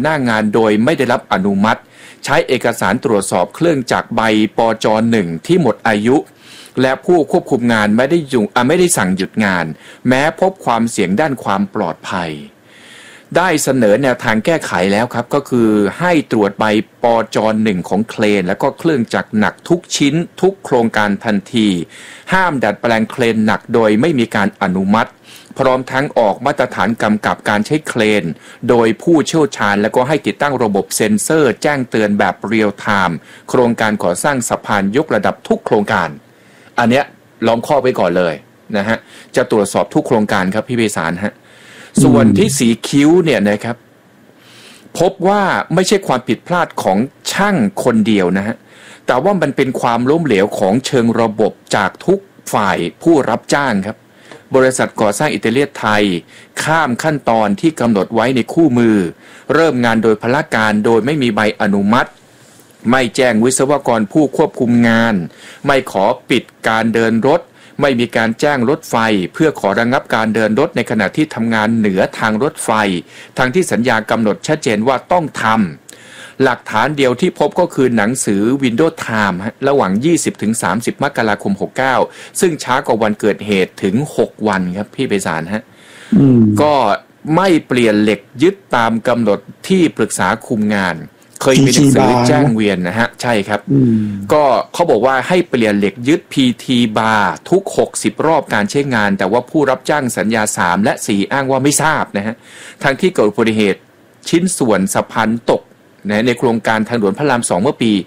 หน้างานโดยไม่ได้รับอนุมัติใช้เอกสารตรวจสอบเครื่องจักรใบปจ.1 ที่หมดอายุและผู้ควบคุมงานไม่ได้สั่งหยุดงานแม้พบความเสี่ยงด้านความปลอดภัยได้เสนอแนวทางแก้ไขแล้วครับก็คือให้ตรวจใบปจ.1 ของเครนและก็เครื่องจักรหนักทุกชิ้นทุกโครงการทันทีห้ามดัดแปลงเครนหนักโดยไม่มีการอนุมัติพร้อมทั้งออกมาตรฐานกำกับการใช้เครนโดยผู้เชี่ยวชาญและก็ให้ติดตั้งระบบเซ็นเซอร์แจ้งเตือนแบบเรียลไทม์โครงการก่อสร้างสะพานยกระดับทุกโครงการอันเนี้ยล้อมข้อไว้ก่อนเลยนะฮะจะตรวจสอบทุกโครงการครับพี่เบสารฮะส่วนที่สีคิ้วเนี่ยนะครับพบว่าไม่ใช่ความผิดพลาดของช่างคนเดียวนะฮะแต่ว่ามันเป็นความล้มเหลวของเชิงระบบจากทุกฝ่ายผู้รับจ้างครับบริษัทก่อสร้างอิตาเลียนไทยข้ามขั้นตอนที่กำหนดไว้ในคู่มือเริ่มงานโดยพลการโดยไม่มีใบอนุมัติไม่แจ้งวิศวกรผู้ควบคุมงานไม่ขอปิดการเดินรถไม่มีการแจ้งรถไฟเพื่อขอระงับการเดินรถในขณะที่ทำงานเหนือทางรถไฟทั้งที่สัญญากำหนดชัดเจนว่าต้องทำหลักฐานเดียวที่พบก็คือหนังสือ Windows Time ระหว่าง 20-30 มกราคม 69ซึ่งช้ากว่าวันเกิดเหตุถึง6วันครับพี่ไพศาลฮะก็ไม่เปลี่ยนเหล็กยึดตามกำหนดที่ปรึกษาคุมงานเคยมีหนังสือแจ้งเวียนนะฮะใช่ครับก็เขาบอกว่าให้เปลี่ยนเหล็กยึด PT bar ทุก60รอบการใช้งานแต่ว่าผู้รับจ้างสัญญา3และ4อ้างว่าไม่ทราบนะฮะทั้งที่เกิดอุบัติเหตุชิ้นส่วนสะพานตกนะในโครงการทางด่วนพระราม2เมื่อปี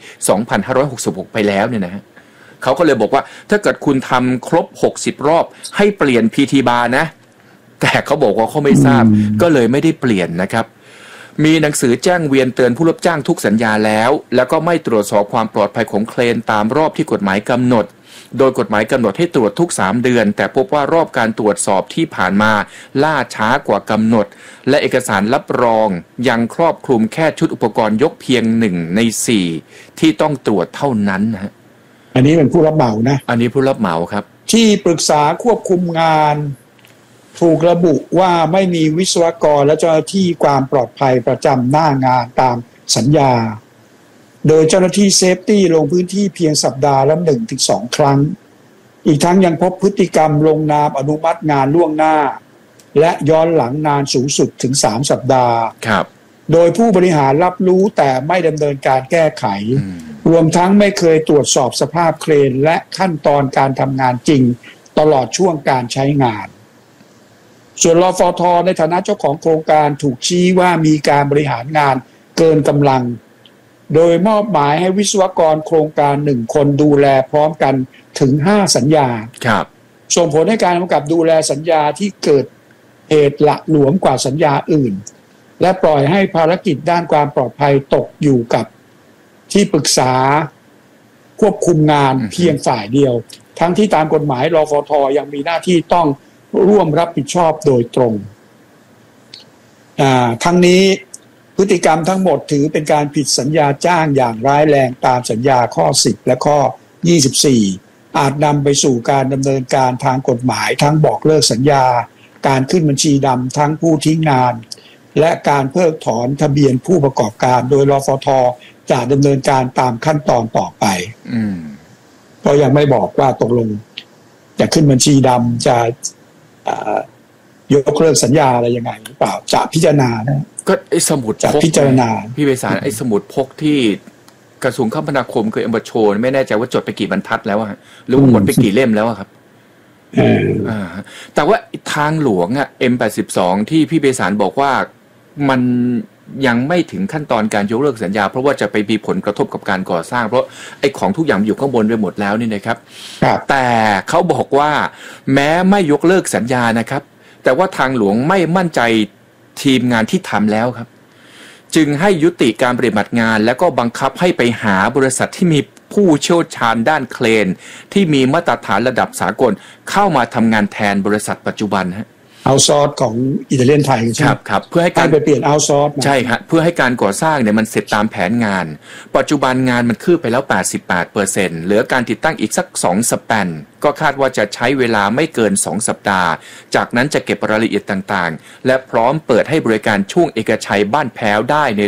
2566ไปแล้วเนี่ยนะฮะเขาก็เลยบอกว่าถ้าเกิดคุณทำครบ60รอบให้เปลี่ยน PT bar นะแต่เขาบอกว่าเขาไม่ทราบก็เลยไม่ได้เปลี่ยนนะครับมีหนังสือแจ้งเวียนเตือนผู้รับจ้างทุกสัญญาแล้วก็ไม่ตรวจสอบความปลอดภัยของเครนตามรอบที่กฎหมายกำหนดโดยกฎหมายกำหนดให้ตรวจทุก3เดือนแต่พบว่ารอบการตรวจสอบที่ผ่านมาล่าช้ากว่ากำหนดและเอกสารรับรองยังครอบคลุมแค่ชุดอุปกรณ์ยกเพียง1ใน4ที่ต้องตรวจเท่านั้นนะฮะอันนี้เป็นผู้รับเหมานะอันนี้ผู้รับเหมาครับที่ปรึกษาควบคุมงานถูกระบุว่าไม่มีวิศวกรและเจ้าหน้าที่ความปลอดภัยประจำหน้างานตามสัญญาโดยเจ้าหน้าที่เซฟตี้ลงพื้นที่เพียงสัปดาห์ละ 1-2 ครั้งอีกทั้งยังพบพฤติกรรมลงนามอนุมัติงานล่วงหน้าและย้อนหลังนานสูงสุดถึง3สัปดาห์ครับโดยผู้บริหารรับรู้แต่ไม่ดำเนินการแก้ไขรวมทั้งไม่เคยตรวจสอบสภาพเครนและขั้นตอนการทำงานจริงตลอดช่วงการใช้งานส่วนรฟท.ในฐานะเจ้าของโครงการถูกชี้ว่ามีการบริหารงานเกินกำลังโดยมอบหมายให้วิศวกรโครงการ1คนดูแลพร้อมกันถึง5สัญญาครับส่งผลให้การกำกับดูแลสัญญาที่เกิดเหตุหละหลวมกว่าสัญญาอื่นและปล่อยให้ภารกิจด้านความปลอดภัยตกอยู่กับที่ปรึกษาควบคุมงานเพียงฝ่ายเดียวทั้งที่ตามกฎหมายรฟท.ยังมีหน้าที่ต้องร่วมรับผิดชอบโดยตรงทั้งนี้พฤติกรรมทั้งหมดถือเป็นการผิดสัญญาจ้างอย่างร้ายแรงตามสัญญาข้อ10และข้อ24อาจนำไปสู่การดำเนินการทางกฎหมายทั้งบอกเลิกสัญญาการขึ้นบัญชีดำทั้งผู้ทิ้งงานและการเพิกถอนทะเบียนผู้ประกอบการโดยรฟท.จะดำเนินการตามขั้นตอนต่อไปก็ยังไม่บอกว่าตกลงจะขึ้นบัญชีดำจะยกเลิกสัญญาอะไรยังไงหรือเปล่าจะพิจารณานะก็ไอ้สมุดจะพิจารณาพี่ไพศาลไอ้สมุดพกที่กระทรวงคมนาคมเคยเอามาโชว์ไม่แน่ใจว่าจดไปกี่บรรทัดแล้วอะหรือว่าหมดไปกี่เล่มแล้วครับแต่ว่าทางหลวงอะ M82 ที่พี่ไพศาลบอกว่ามันยังไม่ถึงขั้นตอนการยกเลิกสัญญาเพราะว่าจะไปมีผลกระทบกับการก่อสร้างเพราะไอ้ของทุกอย่างอยู่ข้างบนไปหมดแล้วนี่นะครับแต่เขาบอกว่าแม้ไม่ยกเลิกสัญญานะครับแต่ว่าทางหลวงไม่มั่นใจทีมงานที่ทำแล้วครับจึงให้ยุติการปฏิบัติงานแล้วก็บังคับให้ไปหาบริษัทที่มีผู้เชี่ยวชาญด้านเครนที่มีมาตรฐานระดับสากลเข้ามาทำงานแทนบริษัทปัจจุบันฮะเอาซอร์สของอิตาเลียนไทยใช่ไหมครับเพื่อให้การไปเปลี่ยนเอาซอร์สใช่ครับเพื่อให้การก่อสร้างเนี่ยมันเสร็จตามแผนงานปัจจุบันงานมันคืบไปแล้ว 88% เหลือการติดตั้งอีกสัก2 สแปนก็คาดว่าจะใช้เวลาไม่เกิน2 สัปดาห์จากนั้นจะเก็บรายละเอียดต่างๆและพร้อมเปิดให้บริการช่วงเอกชัยบ้านแพ้วได้ใน